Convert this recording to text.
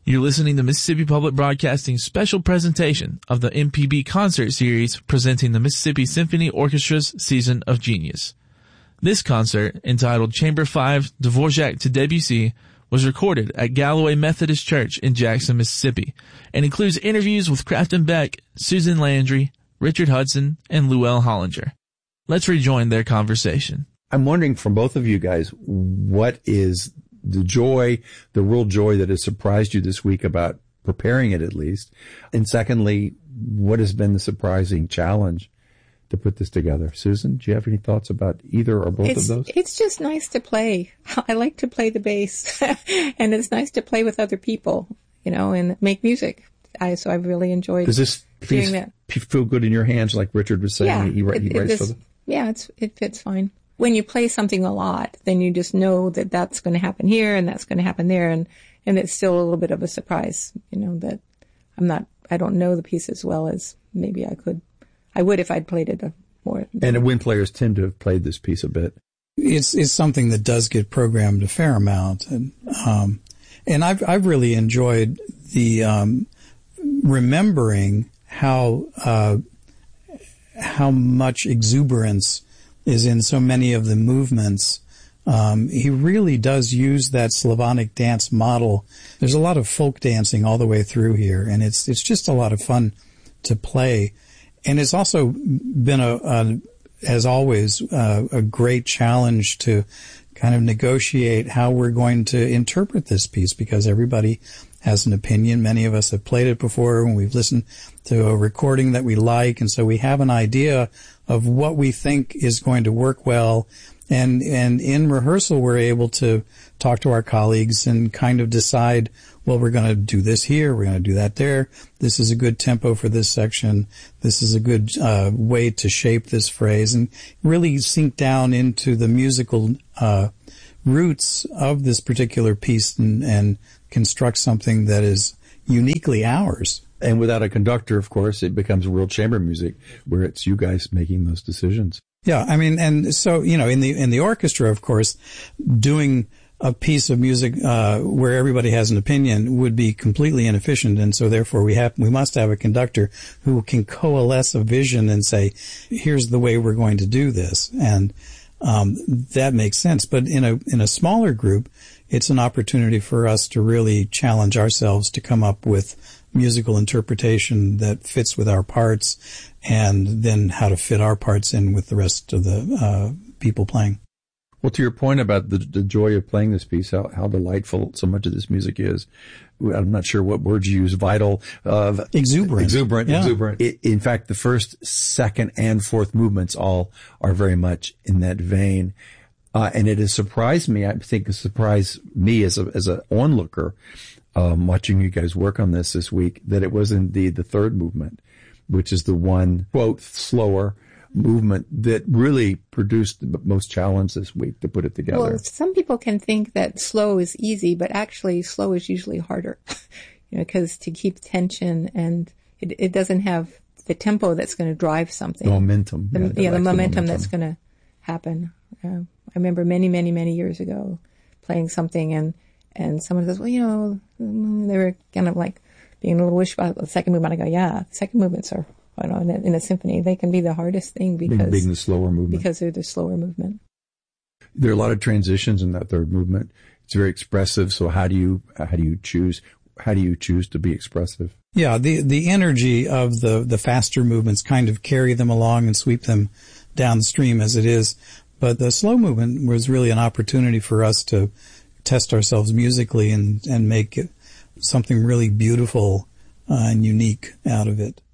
You're listening to Mississippi Public Broadcasting's special presentation of the MPB concert series presenting the Mississippi Symphony Orchestra's Season of Genius. This concert, entitled Chamber 5, Dvorak to Debussy, was recorded at Galloway Methodist Church in Jackson, Mississippi, and includes interviews with Crafton Beck, Susan Landry, Richard Hudson, and Llewellyn Hollinger. Let's rejoin their conversation. I'm wondering from both of you guys, what is the joy, the real joy that has surprised you this week about preparing it at least? And secondly, what has been the surprising challenge to put this together? Susan, do you have any thoughts about either or both of those? It's just nice to play. I like to play the bass and it's nice to play with other people, and make music. So I've really enjoyed doing that. Does this piece feel good in your hands, like Richard was saying? Yeah, he writes for them? Yeah, it fits fine. When you play something a lot, then you just know that that's going to happen here and that's going to happen there. And it's still a little bit of a surprise, that I don't know the piece as well as maybe I would if I'd played it more. And wind players tend to have played this piece a bit. It's something that does get programmed a fair amount. And I've really enjoyed the, remembering how much exuberance is in so many of the movements. He really does use that Slavonic dance model. There's a lot of folk dancing all the way through here, and it's just a lot of fun to play. And it's also been as always, a great challenge to kind of negotiate how we're going to interpret this piece, because everybody has an opinion. Many of us have played it before and we've listened to a recording that we like, and so we have an idea of what we think is going to work well. And in rehearsal, we're able to talk to our colleagues and kind of decide, well, we're going to do this here, we're going to do that there. This is a good tempo for this section. This is a good way to shape this phrase, and really sink down into the musical roots of this particular piece and construct something that is uniquely ours. And without a conductor, of course, it becomes real chamber music where it's you guys making those decisions. Yeah, I mean, and so, in the orchestra, of course, doing a piece of music where everybody has an opinion would be completely inefficient, and so therefore we must have a conductor who can coalesce a vision and say, here's the way we're going to do this, and that makes sense. But in a smaller group, it's an opportunity for us to really challenge ourselves to come up with musical interpretation that fits with our parts, and then how to fit our parts in with the rest of the people playing. Well, to your point about the joy of playing this piece, how delightful so much of this music is. I'm not sure what words you use, vital, exuberant. Yeah. Exuberant. In fact, the first, second, and fourth movements all are very much in that vein. And it has surprised me. I think it surprised me as an onlooker, watching you guys work on this week, that it was indeed the third movement, which is the one, quote, slower movement that really produced the most challenge this week to put it together. Well, some people can think that slow is easy, but actually slow is usually harder, because to keep tension, and it doesn't have the tempo that's going to drive something. Momentum. The momentum that's going to happen. I remember many, many, many years ago playing something, and someone says, well, they were kind of like being a little wish about the second movement. I go, yeah, the second movements are, in a symphony, they can be the hardest thing because being the slower movement. Because they're the slower movement. There are a lot of transitions in that third movement. It's very expressive. So how do you choose to be expressive? Yeah, the energy of the faster movements kind of carry them along and sweep them downstream as it is. But the slow movement was really an opportunity for us to test ourselves musically and make something really beautiful and unique out of it.